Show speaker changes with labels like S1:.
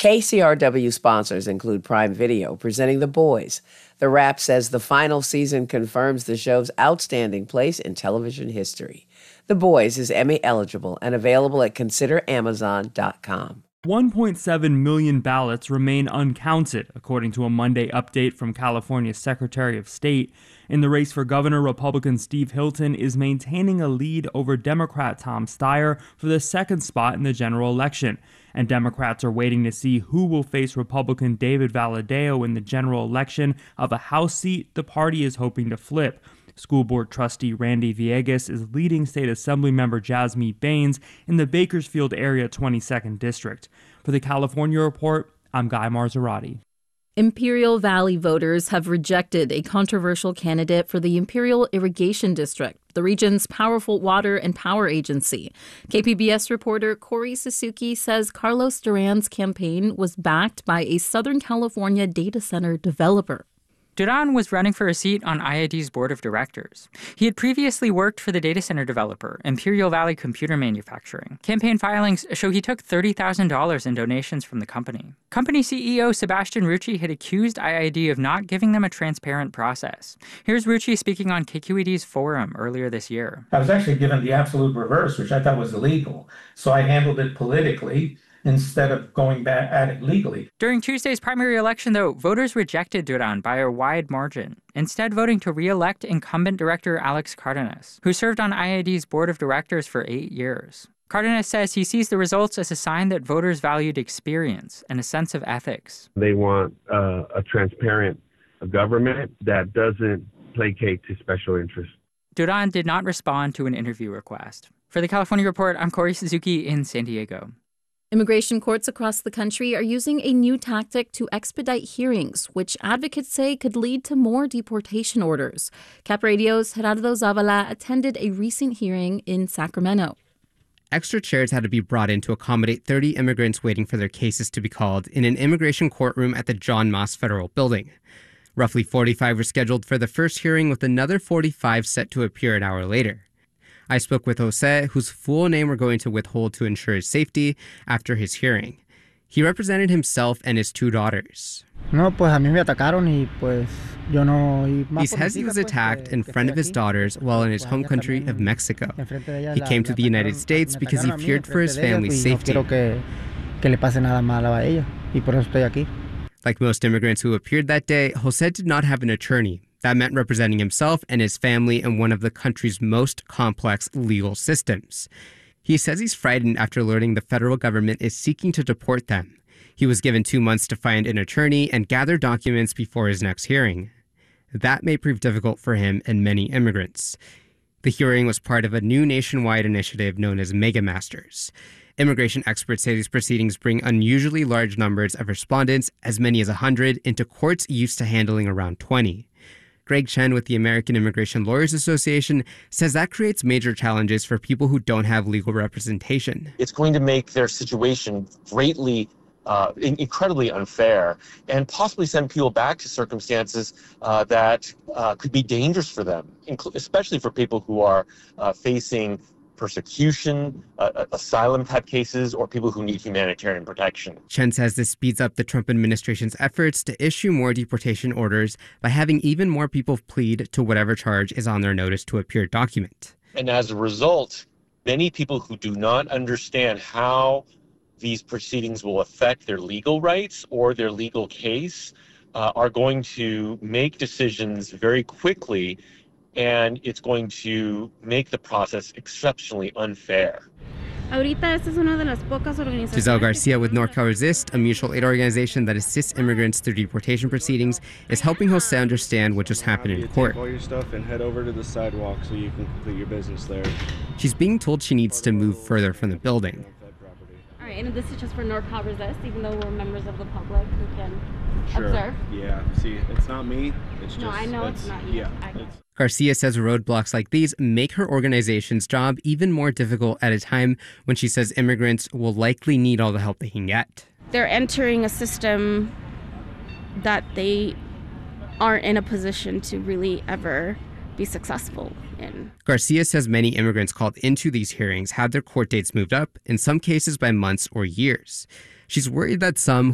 S1: KCRW sponsors include Prime Video, presenting The Boys. The Wrap says the final season confirms the show's outstanding place in television history. The Boys is Emmy eligible and available at consideramazon.com.
S2: 1.7 million ballots remain uncounted, according to a Monday update from California's Secretary of State. In the race for governor, Republican Steve Hilton is maintaining a lead over Democrat Tom Steyer for the second spot in the general election. And Democrats are waiting to see who will face Republican David Valadao in the general election of a House seat the party is hoping to flip. School Board trustee Randy Villegas is leading State Assembly member Jasmeet Bains in the Bakersfield area 22nd District. For the California Report, I'm Guy Marzorati.
S3: Imperial Valley voters have rejected a controversial candidate for the Imperial Irrigation District, the region's powerful water and power agency. KPBS reporter Corey Suzuki says Carlos Duran's campaign was backed by a Southern California data center developer.
S4: Duran was running for a seat on IID's board of directors. He had previously worked for the data center developer, Imperial Valley Computer Manufacturing. Campaign filings show he took $30,000 in donations from the company. Company CEO Sebastian Rucci had accused IID of not giving them a transparent process. Here's Rucci speaking on KQED's forum earlier this year.
S5: I was actually given the absolute reverse, which I thought was illegal. So I handled it politically instead of going back at it legally.
S4: During Tuesday's primary election, though, voters rejected Duran by a wide margin, instead voting to re-elect incumbent director Alex Cardenas, who served on IID's board of directors for 8 years. Cardenas says he sees the results as a sign that voters valued experience and a sense of ethics.
S6: They want a transparent government that doesn't placate to special interests.
S4: Duran did not respond to an interview request. For the California Report, I'm Corey Suzuki in San Diego.
S3: Immigration courts across the country are using a new tactic to expedite hearings, which advocates say could lead to more deportation orders. Cap Radio's Gerardo Zavala attended a recent hearing in Sacramento.
S7: Extra chairs had to be brought in to accommodate 30 immigrants waiting for their cases to be called in an immigration courtroom at the John Moss Federal Building. Roughly 45 were scheduled for the first hearing, with another 45 set to appear an hour later. I spoke with Jose, whose full name we're going to withhold to ensure his safety, after his hearing. He represented himself and his 2 daughters.
S8: He
S7: says he was attacked in front of his daughters while in his home country of Mexico. He came to the United States because he feared for his family's safety. Like most immigrants who appeared that day, Jose did not have an attorney. That meant representing himself and his family in one of the country's most complex legal systems. He says he's frightened after learning the federal government is seeking to deport them. He was given 2 months to find an attorney and gather documents before his next hearing. That may prove difficult for him and many immigrants. The hearing was part of a new nationwide initiative known as Mega Masters. Immigration experts say these proceedings bring unusually large numbers of respondents, as many as 100, into courts used to handling around 20. Greg Chen with the American Immigration Lawyers Association says that creates major challenges for people who don't have legal representation.
S9: It's going to make their situation greatly, incredibly unfair, and possibly send people back to circumstances that could be dangerous for them, especially for people who are facing persecution, asylum-type cases, or people who need humanitarian protection.
S7: Chen says this speeds up the Trump administration's efforts to issue more deportation orders by having even more people plead to whatever charge is on their notice to appear document.
S9: And as a result, many people who do not understand how these proceedings will affect their legal rights or their legal case are going to make decisions very quickly, and it's going to make the process exceptionally unfair.
S7: Giselle Garcia with NorCal Resist, a mutual aid organization that assists immigrants through deportation proceedings, is helping Jose understand what just happened in court.
S10: Take all your stuff and head over to the sidewalk so you can complete your business there.
S7: She's being told she needs to move further from the building.
S11: All right, and this is just for NorCal Resist, even though we're members of the public who can observe?
S10: Yeah, see, it's not me. It's just...
S11: No, I know it's not you.
S10: Yeah.
S7: Garcia says roadblocks like these make her organization's job even more difficult at a time when she says immigrants will likely need all the help they can get.
S11: They're entering a system that they aren't in a position to really ever be successful in.
S7: Garcia says many immigrants called into these hearings had their court dates moved up, in some cases by months or years. She's worried that some